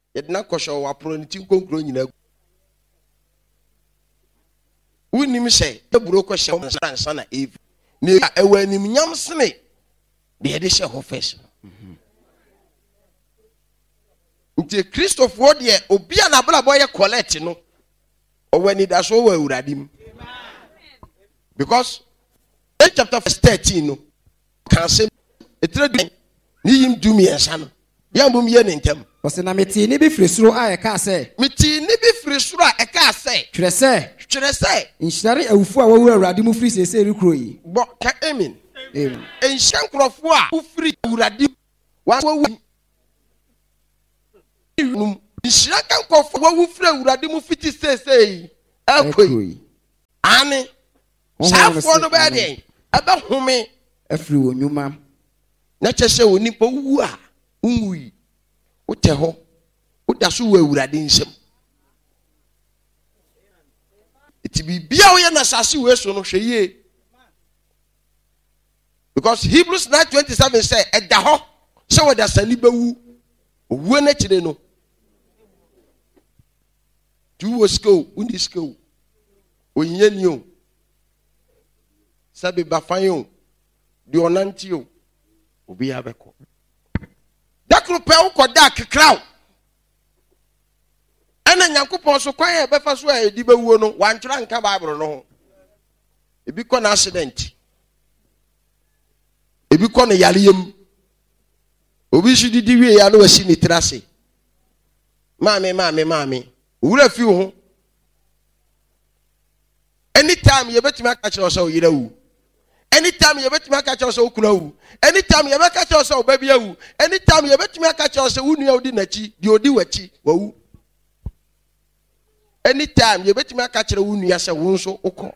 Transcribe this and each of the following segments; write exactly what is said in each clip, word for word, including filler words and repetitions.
Yedna kosho wa proniti konkro nyina. Unim say eburo kosho nsa na eve. Ne ewa nim nyam sene. De yede hye ho first. Nti Christopher wo de obi a na bla boy collect no. Owani da so wa uradim. Because in chapter thirteen no can say etre ni yim du mi ensa no. Ya mbom ye nentem. Ose na meti ni bi frisuro a e ka se. Meti ni bi frisuro a e ka se. Twere se. Twere se. Nhyare awufu a wawu awurade mu firi sese rikro yi. Bo ka amen. Amen. Enhyan krofo a ufiri awurade wa wawu. Nhyira kan krofo wawu firi awurade mu fiti sese yi. Akoi. Ani. Safo no be dey. Aba home afiri wonyuma. Na chese onipa wu a unwi. Wote ho. Woda so wa awurade nsem. Iti bibia wo ye na sase we so no hweye. Because Hebrews nine twenty-seven say eda ho se wo da sani bewu. Owu na kire no. Tu was go, undi school. Onye ni o. Sabe ba fanyo. Di onanti o. Obi abeko. Dakro pe wo koda kekraw. Ana Nyankopon so kwan e befa so a edi bewuo no, wantwera nka Bible no ho. Ebi ko na accident. Ebi ko na yareyem. Obi shudi di wie ya no wasi ni trase. Mame mame mame. Wura fi ho. Anytime you bet me catch us so yira wu. Anytime you bet me catch us so kuna wu. Anytime you bet catch us so baby wu. Anytime you bet me catch us so unu odi nachi, di odi wachi wa wu. Anytime you bet me catch us unu ya se won so okọ.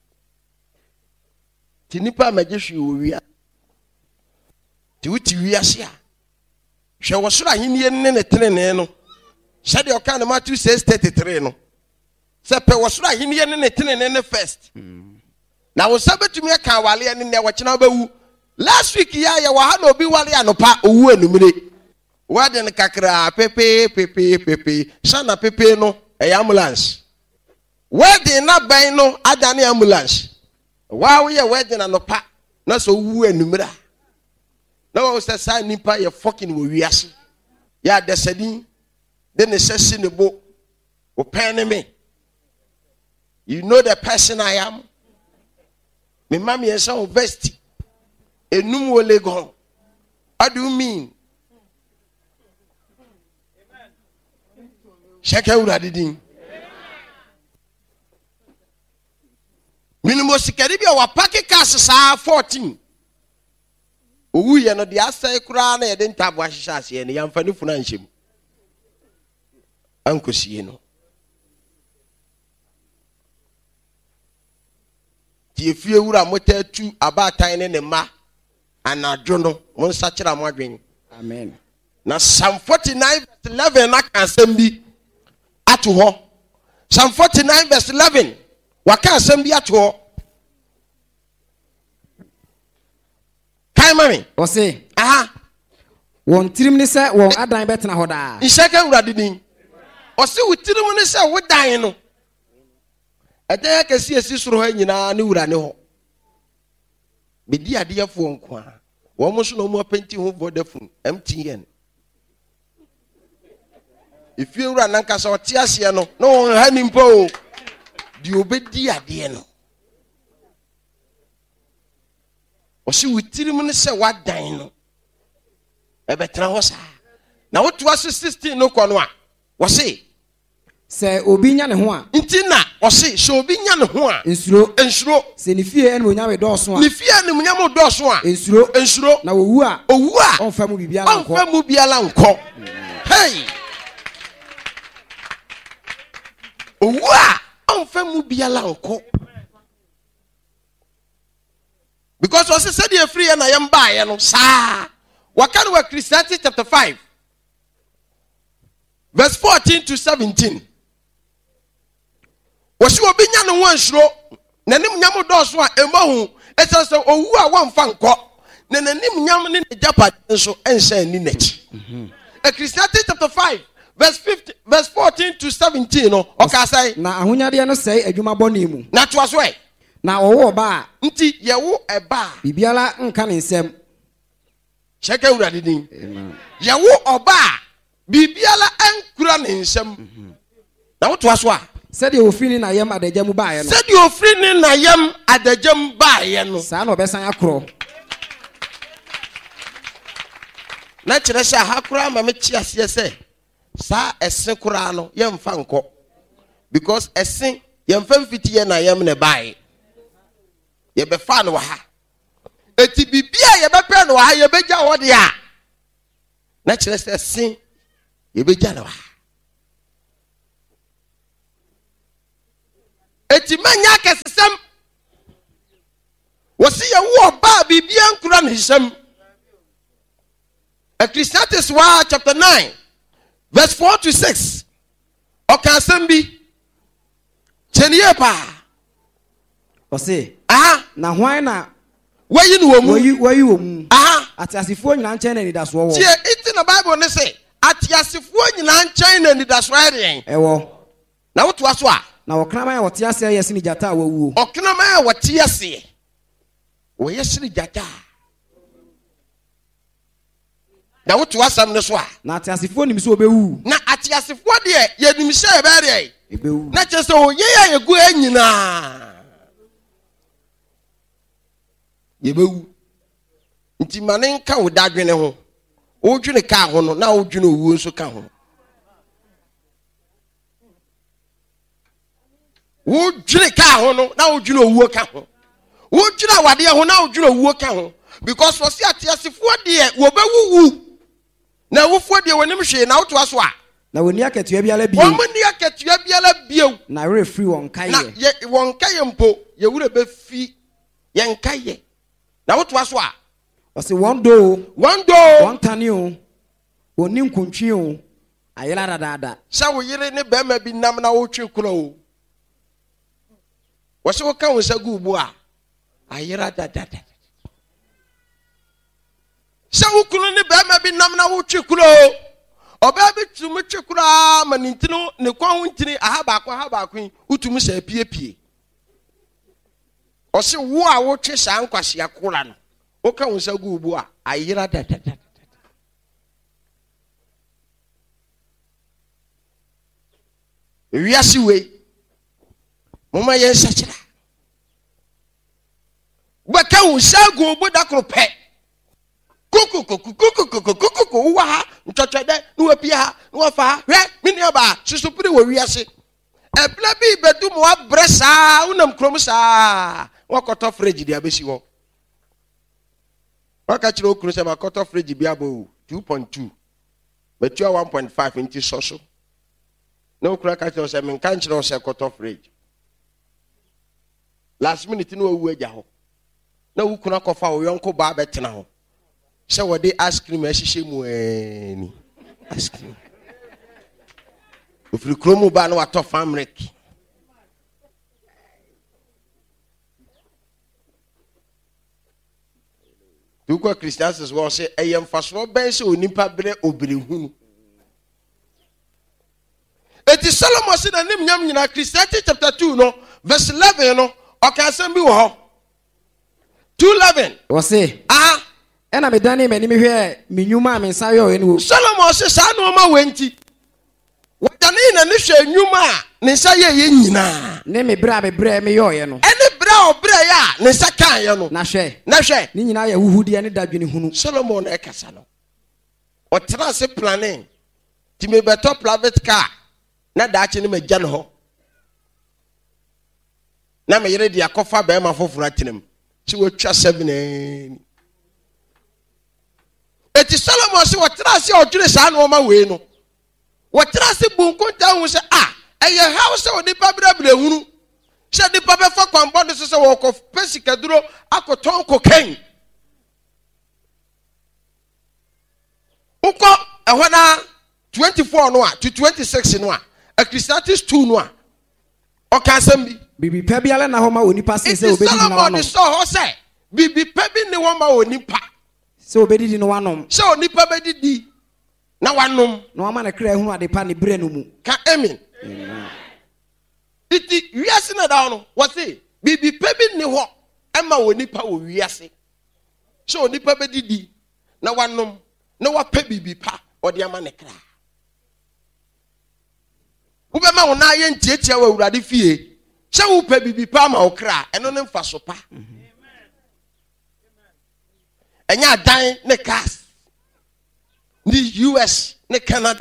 Ti nipa majeshu wo wi a. Ti wuti wi ase a. Hwe wo soro ahenie ne ne tenene no. Shadi oka na Matthew six thirty-three no. Se pe wo soro ahenie ne ne tenene ne first. Na wo sabetumi aka wale ne ne wo kina bawu. Last week ya ya wa ha na obi wale anopa owu anumire. Wa de ne kakra pepe pepe pepe. Sana pepe no e ambulance. Wedding na ban no adane ambulance. Wa wo ye wedding anopa na so owu anumira. Na wo se sa nipa ye fucking wo wiase. Ya desadin de ne sesi ne bo. O pen me. You know the person I am. Me mami esa o vesti. Enum wo legon. What do you mean? Shaka urade din. Minimo sikari bia wa pake cars sa fourteen. Owu ye no de asai kura na ye de ntabo ahihya ase ne yamfa ne funa nhyem. Ankosie no. Ti efie wura motatu abatan ne ne ma anadwo no mon sakira mo adwen. Amen. Na Psalm forty-nine verse eleven na kan asem bi ato ho. Psalm forty-nine verse eleven wa kan asem bi ato ho. Kai mami O se aha won tirim ni se won adan betena ho da. Ishaka urade din. O se wutirim ni se wo dan no. Ede ka si esi soro ha nyina ne wura ne ho. Bedi ade afo nko a. Wo mo so no mo penti ho Vodafone M T N. If you wura nanka so tie ase no, no ha ni mpo. Di obedi ade no. O si wutirim ne se wadan no. E betena ho sa. Na wo to sixteen no kɔ no a. Wo se se obi nya ne ho a ntina o se se obi nya ne ho a ensuro ensuro se ne fie ene onyam do so a ne fie ene onyam do so a ensuro ensuro na owu a owu a on fa mu bibia la nko on fa mu bibia la nko hey owu a on fa mu bibia la nko because o se said e free na yam ba ye no sa waka wa Christianity chapter five verse fourteen to seventeen. Wasi obi nya no wansuro nanim nyam do so a emahu ese se owu a wonfa nko na nanim nyam ne ne japade so ensa ni nachi. A Christianity chapter five verse fifteen, verse fourteen to seventeen no okay say na ahonyade no say adwuma bɔne mu na to aso e na ɔwɔ ɔba a nti ye wo eba bibiala nka ne nsɛm cheke urade din ye wo ɔba a bibiala ankura ne nsɛm na wo to aso a sɛdeɛ ofiri ne na yam adagya mu baeɛ no sɛdeɛ ofiri ne na yam adagya mu baeɛ no saa na ɔbɛsan akorɔ na kyerɛ sɛ ha kora ma me kyi aseɛ sɛ saa ɛse kora no yɛmfa nkɔ because ɛse yɛmfa mfiti yɛ na yam ne bae yɛbɛfa no wɔ ha eti bibia yɛbɛpɛ no wɔ ha yɛbɛgya hɔ de a na kyerɛ sɛ ɛse yɛbɛgya no wɔ ha eti manya kɛsesɛm wɔsi yɛwo ɔbaa bibia nkura ne nsɛm Ecclesiastes wa chapter nine verse four to six. Oka sembi cheniye pa. Ose aha na hwan na wayi no mu wayi wayi wo mu aha atiasefo nyina nkyɛn na nidaso wɔ tie iti na Bible ne say atiasefo nyina nkyɛn na nidaso ayɛ ɛwɔ na woto aso a na wɔkran ya wɔte ase yɛ sini gyata a wawuo ɔkran ma wɔte ase wɔyɛ sini gyata na woto asam ne so a na atiasefo nim so obewu na atiasefo de yɛ nim sɛ ɛbɛre ebewu na kyerɛ sɛ oyɛ yɛ egu anyina yɛbɛwu nti ma ne nka wo dadwene ho wodwene ka ho no na wodwene owuo nso ka ho wodwene ka ho no na wodwene owuo ka ho wodwene awade ho na wodwene owuo ka ho because wɔsi atiasefo de wɔbɛwuwu na wofo de wonim hwe na woto aso a na woni akatua biala bio wɔn ni akatua biala bio na refree wɔn kaye na ye wɔn kaye mpo ye wure be fi ye nkaye na woto aso a ɔse wɔn do wɔn do wɔn tane o wɔni nkontwi o ayela dadaada sɛ wo yire ne bɛma bi nam na wotwe kuro o wɔse wo ka wo sɛ gu bu a ayera dadaada sɛ wo kunu ne bɛma bi nam na wotwe kuro o ɔbaa bi tum twe kuro a ma ne ntino ne kwan ho ntini aha baako aha baako utum sɛ pie pie ɔse wo a wotwe saa nkwahye akora no wo ka wo sɛ gu bu a ayera dadaada wiase we mama ye nsakyera baka wo sago boda kro pe kuku kuku kuku kuku kuku wa ha ntotwede no wapia ha no wafa hwe mini aba susupiri wo wiase ebla bi bedu mo abresa unam krom sa wakoto fridge dia besi wo waka chiro okuru se makoto fridge bia bo two point two betua one point five inti soso no kura ka tell say men kan kire say cut off fridge last minute no wu agya ho na wu kuna kofa wo yonko ba betena ho say we dey ice cream ahihye mu ani ice cream ofri kromu ba na wato famrek tu ko Christians wo say eyem faso ben say onipa bre obrehunu eti Solomon said anim nyam nyina Ecclesiastes chapter two no verse eleven no oka asem bi wo ho two eleven wɔse ah ɛna me dane m'ani mehwɛ me nnwuma a me nsa yɛ ɔyɛ no Solomon se saa no ma wenti wadane na ne hwɛ nnwuma a ne nsa yɛ yɛ nyina ne me bra me bra me yɛ ɔyɛ no ɛne bra obra ya ne nsa kan yɛ no na hwɛ na hwɛ ne nyina yɛ huhudeɛ ne dadwene hunu Solomon na ɛkasa no ɔtena se planning ti me beto private car na daachi ne magya no ho na me yere dia kofa ba ma foforo atenam chi watwa seven ani eti Solomon se watra se odwere saa no ma we no watra se bunkonta hu se ah eye how se onipa brabra hunu se nipa be fa kwambo no se wo ko pesikaduro akoton kokain uko ehwa na twenty-four no a to twenty-six no a Ecclesiastes two no a oka asem bi bibi pa biala na ho ma onipa se se obedi na wanom so ho se bibi pa bi ne ho ma onipa se obedi no wanom se onipa bedidi na wanom na wama ne kra hu ade pa ne bre no mu ka amen iti wiase na da no wose bibi pe bi ni ho ema wo nipa wo wiase so nipa be didi na wanom na wape bibi pa ode ama ne kra wo be ma wo na ye ntietia wa awurade fie se wo pe bibi pa ma wo kra eno ne mfa so pa enya dan ne cars ni U S ne Canada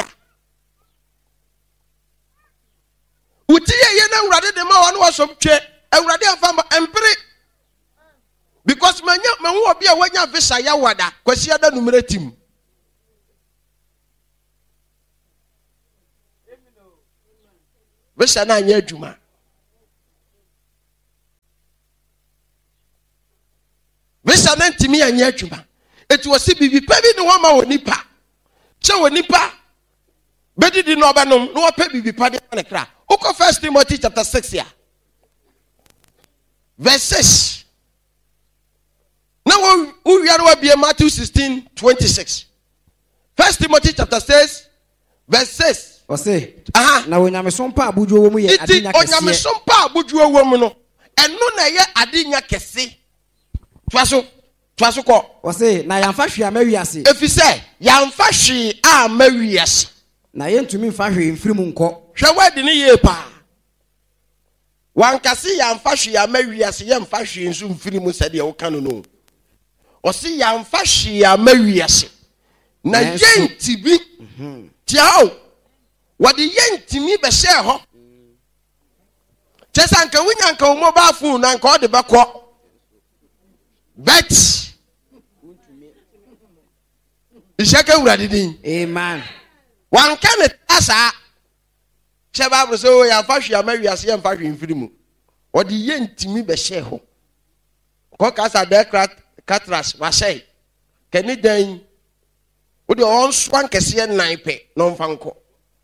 utiye ye na awurade de ma wo no wasom twe awurade afa ma empire because manya manwo obi a wanya visa ya wada kwasi ada numere tim visa na anya adwuma visa na ntimi anya adwuma eti wose bibi pa bi ne ho ma woni pa che woni pa bedidi no obanom no pa bibi pa de na kra uko First Timothy chapter six here verse six now we are be Matthew sixteen twenty-six. First Timothy chapter six verse six. Ose aha na wonyame pa abuju wo mu ye adinya kese onyame pa abuju wo mu no eno na ye adinya kese twaso twaso ko ose na yamfa hwe amawiase efise yamfa hwe amawiase na ye ntumi mfa hwe mfirimu nko hwe wadi ne ye pa wankase yamfa hwe amawiase ye mfa hwe nso mfirimu sede wo kanu no osi yamfa hwe amawiase na yentibi tiao wadi yentimi be share ho chesa nka wunya nka mobile phone na nka ode beko bet ishaka urade din amen wanka ne asa che bible so ya fa hwe amawiase ya mfa hwe mfirimu wadi yentimi be share ho ko kasa de catras wa say kani dan wodi on swan kese nan pe no mfa nko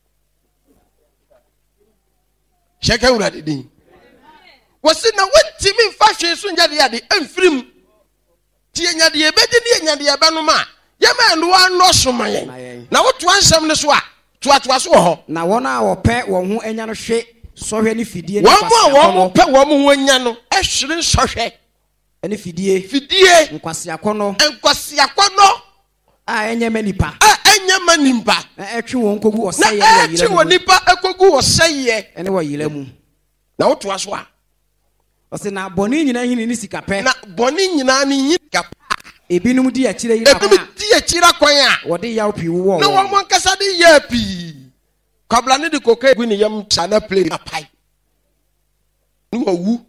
shaka urade din wasi na wentimi mfa hwe so nyade yade amfirim tie nyade ye bedi ne nyade ye banu ma ye ma no ano soma yen na woto ansam ne so a to ato aso ho na wona a wope wo ho enya no hwe sohwe ne fidie ne kwase wo mo pe wo mo ho enya no ehwere sohwe ene fidie fidie nkwase akono nkwase akono a enye manipa a enye manipa etwe won kogu oseye na etwe won nipa ekogu oseye ene wo yile mu na woto aso a ose na boni nyina hini ni sika pe na boni nyina ni hini sika ebinum di akire yira kwa ebinum di akira kwan a wode yaw pi wo na wo mon kasa de ya pi kabla ne de koka gu ni yam chana play na pai ni wo wu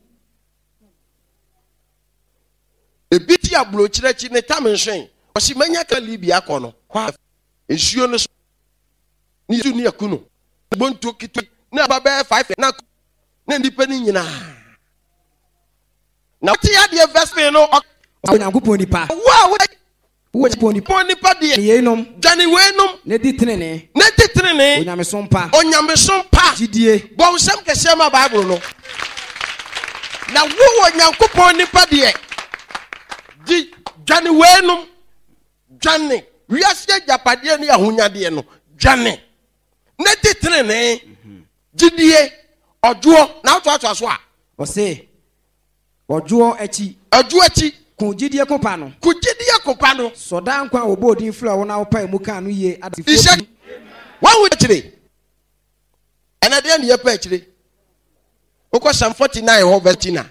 ebi ti ablo kire chi ne tam nhwen o si manya ka libia kɔ no kwa ensuo no ni tu ni akuno bonto kitu na baba five na na ndipa ni nyina na ti ya de verse no onyankopɔn nipa wa wo wo poni poni pa de yenom dane wenom ne di tenene ne di tenene onyame so mpa onyame so mpa gidie bo nsam kese ma bible no na wo onyankopɔn nipa de di dane wenom dane wiase japade ne ahonyade no dane ne di tenene gidie oduo na to ato aso a ose oduo achi oduo achi ku gidie kopa no ku gidie kopa no soda nkwa obodin fla wo na wo pa mu kan no ye adifo ise wa wo chire ena de ne ye pa chire okọ Psalm forty-nine ho verse na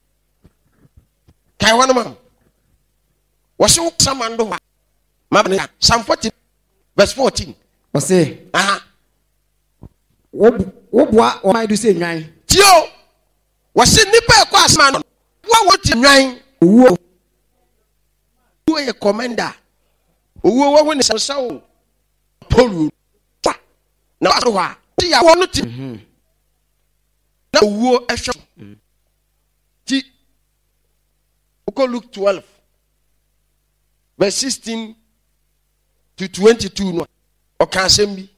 kai wono ma wo se wo samando ha ma Psalm forty verse fourteen ose aha wo wo boa o mai du se nwan tio wo se nipa e kwa asma no wo wo ti nwan wo wo ye commander owo wo ne sansawo polu na wa ho a ti ya wo no ti na owo ehwe ti oko Luke twelve verse sixteen to twenty-two no o kan sem bi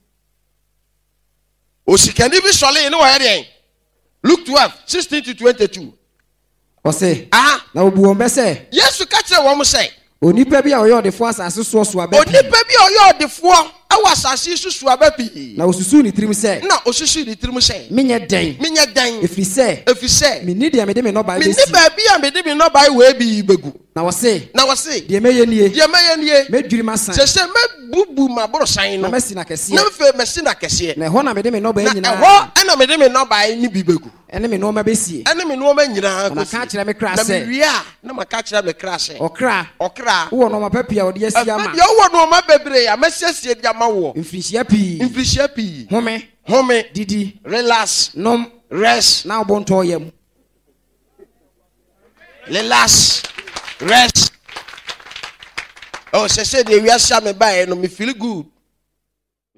o sikani bi sole ni wo ye den Luke twelve sixteen to twenty-two ose aha na obu o mbese Yesu ka kire wo mo say onipa bi a oyɛ ɔdefo asase so so aba onipa bi a ɔyɛ ɔdefo awa asase so so aba bi na osusu ne tirim sɛ na osusu ne tirim sɛ menyɛ den menyɛ den efiri sɛ efiri sɛ menni deɛ mede me nɔbae menni bɛsi baabi a mede me nɔbae wɔ bi bɛgu na wɔse na wɔse deɛ mɛyɛ nie deɛ mɛyɛ nie mɛdwiri masan sɛ sɛ mɛbubu m'aborosan na no mɛsi na na kɛseɛ mfɛ mɛsi na kɛseɛ na ɛhɔ na mede me nɔbae na nyinaa ɛhɔ ɛna mede me nɔbae ne bi bɛgu ɛne me nɔɔma bɛsie ɛne me nneɛma nyinaa na maka kyerɛ me kra na sɛ mewie a na maka kyerɛ me kra sɛ ɔkra ɔkra wowɔ nɔɔma pa pii a wɔde asi ama deɛ wowɔ nneɛma bebree a mɛsiesie de ama wo mfirinhyia pii mfirihyia pii home home didi relax nom rest na wobɔ ntɔ yɛ mu relax rest oh sɛ sɛ deɛ wiase a mebaeɛ no me feel good